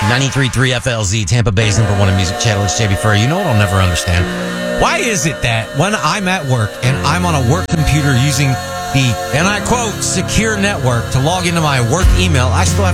93.3 FLZ, Tampa Bay's #1 in music channel. It's JB Furry. You know what I'll never understand? Why is it that when I'm at work and I'm on a work computer using the, and I quote, secure network to log into my work email, I still have